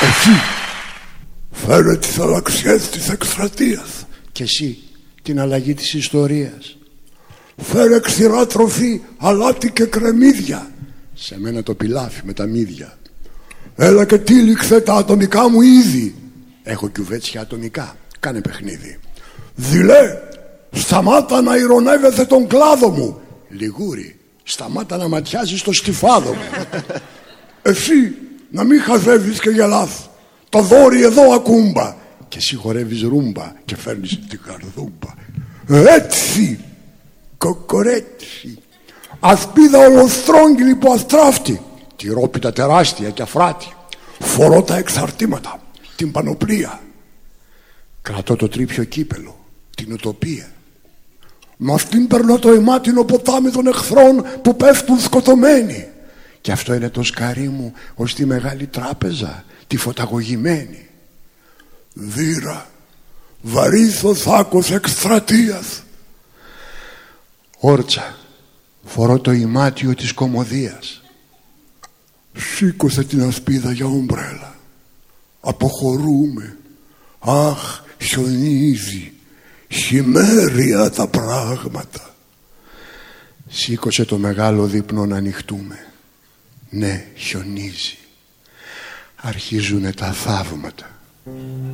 Εσύ φέρε τις αλλαξιές της εκστρατείας. Και εσύ την αλλαγή της ιστορίας. Φέρε ξηρά τροφή, αλάτι και κρεμμύδια. Σε μένα το πιλάφι με τα μύδια. Έλα και τύλιξε τα ατομικά μου είδη. Έχω κιουβέτσια ατομικά. Κάνε παιχνίδι. Δειλέ, σταμάτα να ηρωνεύεσαι τον κλάδο μου. Λιγούρι, σταμάτα να ματιάζεις το στιφάδο μου. Εσύ να μην χαζεύεις και γελάς. Το δόρυ εδώ ακούμπα. Και εσύ χορεύεις ρούμπα και φέρνεις την καρδούμπα. Έτσι, κοκορέτσι. Ασπίδα ολοστρόγγυλη που αστράφτη. Τυρόπιτα τεράστια και αφράτη. Φορώ τα εξαρτήματα, την πανοπλία. Κρατώ το τρίπιο κύπελο, την ουτοπία. Μ' αυτήν περνώ το αιμάτινο ποτάμι των εχθρών που πέφτουν σκοτωμένοι. Και αυτό είναι το σκαρί μου ως τη μεγάλη τράπεζα, τη φωταγωγημένη. Δύρα, βαρύς ο θάκος εκστρατείας. Όρτσα, φορώ το ημάτιο της κωμωδίας. Σήκωσε την ασπίδα για ομπρέλα. Αποχωρούμε. Αχ, χιονίζει. Χειμέρια τα πράγματα. Σήκωσε το μεγάλο δείπνο να ανοιχτούμε. Ναι, χιονίζει. Αρχίζουνε τα θαύματα.